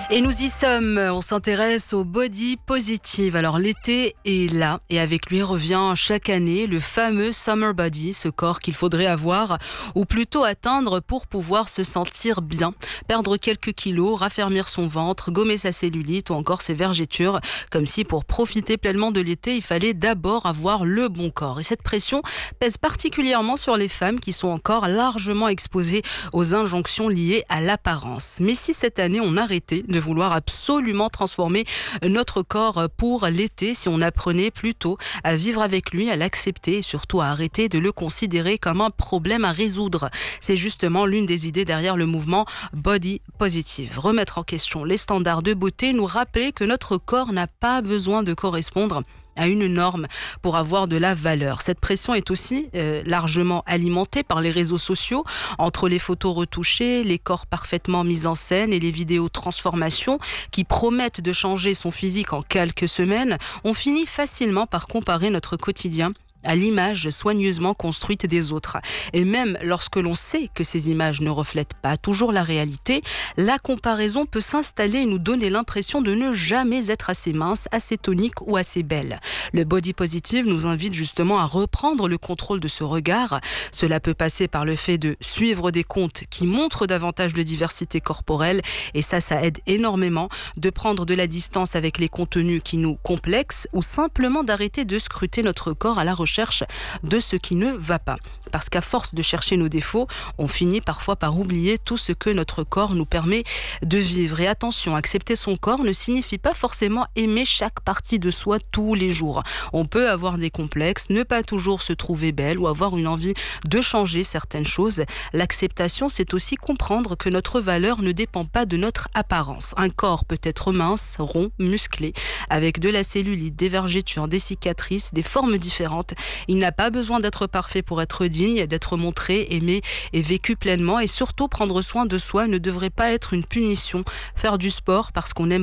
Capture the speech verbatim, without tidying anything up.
Et nous y sommes, on s'intéresse au body positive. Alors l'été est là et avec lui revient chaque année le fameux summer body, ce corps qu'il faudrait avoir ou plutôt atteindre pour pouvoir se sentir bien. Perdre quelques kilos, raffermir son ventre, gommer sa cellulite ou encore ses vergetures, comme si pour profiter pleinement de l'été, il fallait d'abord avoir le bon corps. Et cette pression pèse particulièrement sur les femmes qui sont encore largement exposées aux injonctions liées à l'apparence. Mais si cette année on arrêtait de vouloir absolument transformer notre corps pour l'été, si on apprenait plutôt à vivre avec lui, à l'accepter et surtout à arrêter de le considérer comme un problème à résoudre. C'est justement l'une des idées derrière le mouvement Body Positive. Remettre en question les standards de beauté, nous rappeler que notre corps n'a pas besoin de correspondre à une norme pour avoir de la valeur. Cette pression est aussi euh, largement alimentée par les réseaux sociaux, entre les photos retouchées, les corps parfaitement mis en scène et les vidéos transformation qui promettent de changer son physique en quelques semaines. On finit facilement par comparer notre quotidien à l'image soigneusement construite des autres. Et même lorsque l'on sait que ces images ne reflètent pas toujours la réalité, la comparaison peut s'installer et nous donner l'impression de ne jamais être assez mince, assez tonique ou assez belle. Le body positive nous invite justement à reprendre le contrôle de ce regard. Cela peut passer par le fait de suivre des comptes qui montrent davantage de diversité corporelle et ça, ça aide énormément, de prendre de la distance avec les contenus qui nous complexent ou simplement d'arrêter de scruter notre corps à la recherche de ce qui ne va pas. Parce qu'à force de chercher nos défauts, on finit parfois par oublier tout ce que notre corps nous permet de vivre. Et attention, accepter son corps ne signifie pas forcément aimer chaque partie de soi tous les jours. On peut avoir des complexes, ne pas toujours se trouver belle ou avoir une envie de changer certaines choses. L'acceptation, c'est aussi comprendre que notre valeur ne dépend pas de notre apparence. Un corps peut être mince, rond, musclé, avec de la cellulite, des vergetures, des cicatrices, des formes différentes. Il n'a pas besoin d'être parfait pour être digne, d'être montré, aimé et vécu pleinement. Et surtout, prendre soin de soi ne devrait pas être une punition. Faire du sport parce qu'on aime